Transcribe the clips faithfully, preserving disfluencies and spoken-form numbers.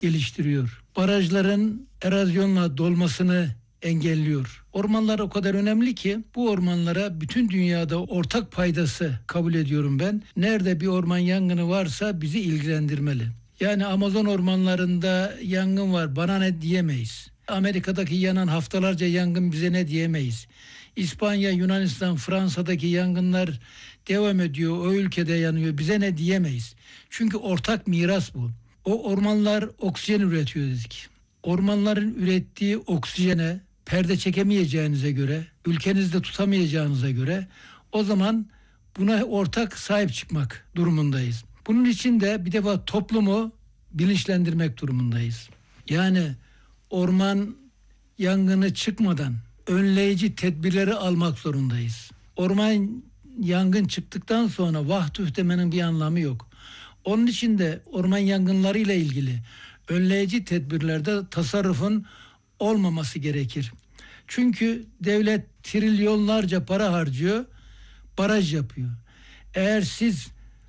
geliştiriyor. Barajların erozyonla dolmasını engelliyor. Ormanlar o kadar önemli ki bu ormanlara bütün dünyada ortak paydası kabul ediyorum ben. Nerede bir orman yangını varsa bizi ilgilendirmeli. Yani Amazon ormanlarında yangın var, bana ne diyemeyiz. Amerika'daki yanan haftalarca yangın bize ne diyemeyiz. İspanya, Yunanistan, Fransa'daki yangınlar devam ediyor. O ülkede yanıyor. Bize ne diyemeyiz. Çünkü ortak miras bu. O ormanlar oksijen üretiyor dedik. Ormanların ürettiği oksijene perde çekemeyeceğinize göre, ülkenizde tutamayacağınıza göre o zaman buna ortak sahip çıkmak durumundayız. Bunun için de bir defa toplumu bilinçlendirmek durumundayız. Yani orman yangını çıkmadan önleyici tedbirleri almak zorundayız. Orman yangın çıktıktan sonra vah tüh demenin bir anlamı yok. Onun için de orman yangınları ile ilgili önleyici tedbirlerde tasarrufun olmaması gerekir. Çünkü devlet trilyonlarca para harcıyor, baraj yapıyor. Eğer siz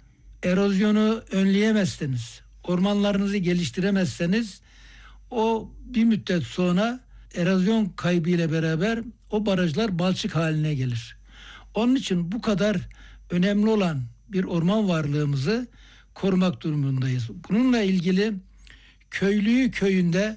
erozyonu önleyemezseniz, ormanlarınızı geliştiremezseniz o bir müddet sonra erozyon kaybı ile beraber o barajlar balçık haline gelir. Onun için bu kadar önemli olan bir orman varlığımızı korumak durumundayız. Bununla ilgili köylüyü köyünde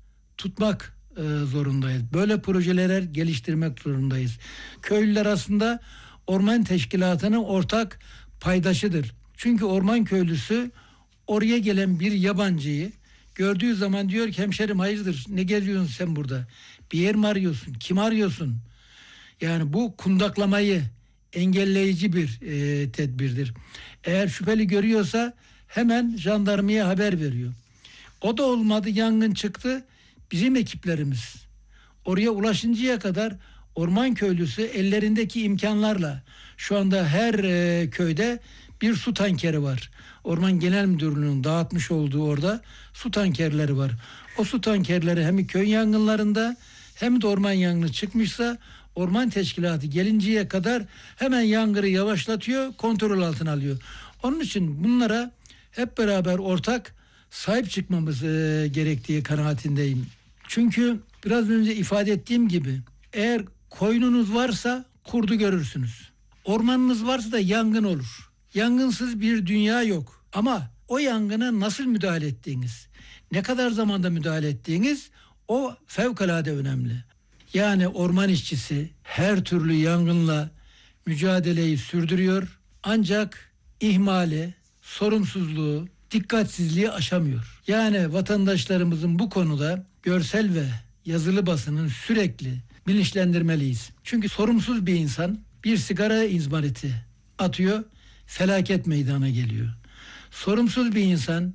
tutmak e, zorundayız. Böyle projeler geliştirmek zorundayız. Köylüler aslında orman teşkilatının ortak paydaşıdır. Çünkü orman köylüsü oraya gelen bir yabancıyı gördüğü zaman diyor ki hemşerim hayırdır, ne geziyorsun sen burada? Bir yer mi arıyorsun? Kim arıyorsun? Yani bu kundaklamayı engelleyici bir e, tedbirdir. Eğer şüpheli görüyorsa hemen jandarmaya haber veriyor. O da olmadı, yangın çıktı. Bizim ekiplerimiz oraya ulaşıncaya kadar orman köylüsü ellerindeki imkanlarla, şu anda her e, köyde bir su tankeri var. Orman Genel Müdürlüğü'nün dağıtmış olduğu orada su tankerleri var. O su tankerleri hem köy yangınlarında hem de orman yangını çıkmışsa orman teşkilatı gelinceye kadar hemen yangını yavaşlatıyor, kontrol altına alıyor. Onun için bunlara hep beraber ortak sahip çıkmamız e, gerektiği kanaatindeyim. Çünkü biraz önce ifade ettiğim gibi eğer koyununuz varsa kurdu görürsünüz. Ormanınız varsa da yangın olur. Yangınsız bir dünya yok. Ama o yangına nasıl müdahale ettiğiniz, ne kadar zamanda müdahale ettiğiniz o fevkalade önemli. Yani orman işçisi her türlü yangınla mücadeleyi sürdürüyor. Ancak ihmali, sorumsuzluğu, dikkatsizliği aşamıyor. Yani vatandaşlarımızın bu konuda görsel ve yazılı basının sürekli bilinçlendirmeliyiz. Çünkü sorumsuz bir insan bir sigara izmariti atıyor, felaket meydana geliyor. Sorumsuz bir insan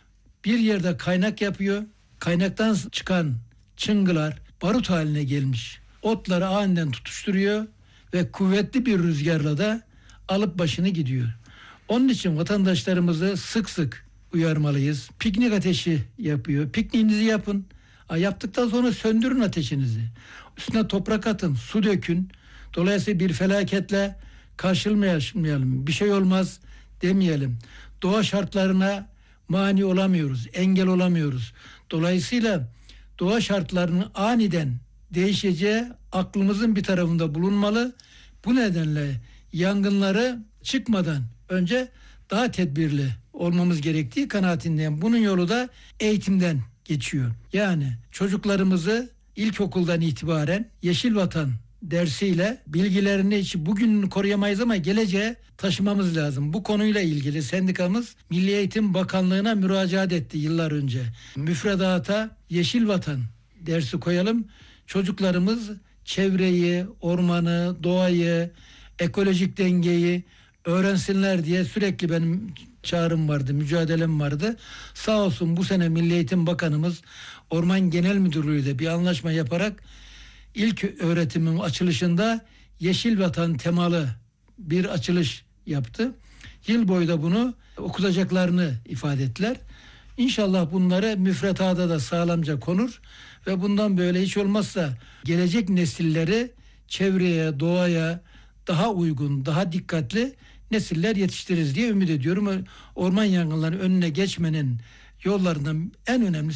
bir yerde kaynak yapıyor, kaynaktan çıkan çıngılar barut haline gelmiş. Otları aniden tutuşturuyor ve kuvvetli bir rüzgarla da alıp başını gidiyor. Onun için vatandaşlarımızı sık sık uyarmalıyız. Piknik ateşi yapıyor. Pikniğinizi yapın. Yaptıktan sonra söndürün ateşinizi. Üstüne toprak atın, su dökün. Dolayısıyla bir felaketle karşılaşmayalım. Bir şey olmaz demeyelim. Doğa şartlarına mani olamıyoruz, engel olamıyoruz. Dolayısıyla doğa şartlarının aniden değişeceği aklımızın bir tarafında bulunmalı. Bu nedenle yangınları çıkmadan önce daha tedbirli olmamız gerektiği kanaatindeyim. Bunun yolu da eğitimden geçiyor. Yani çocuklarımızı ilkokuldan itibaren Yeşil Vatan dersiyle bilgilerini hiç bugün koruyamayız ama geleceğe taşımamız lazım. Bu konuyla ilgili sendikamız Milli Eğitim Bakanlığı'na müracaat etti yıllar önce. Müfredata Yeşil Vatan dersi koyalım. Çocuklarımız çevreyi, ormanı, doğayı, ekolojik dengeyi öğrensinler diye sürekli benim çağrım vardı, mücadelem vardı. Sağ olsun bu sene Milli Eğitim Bakanımız Orman Genel Müdürlüğü ile bir anlaşma yaparak ilk öğretimin açılışında Yeşil Vatan temalı bir açılış yaptı. Yıl boyu da bunu okutacaklarını ifade ettiler. İnşallah bunları müfredata da sağlamca konur ve bundan böyle hiç olmazsa gelecek nesilleri çevreye, doğaya daha uygun, daha dikkatli nesiller yetiştiririz diye ümit ediyorum. Orman yangınlarının önüne geçmenin yollarından en önemlisi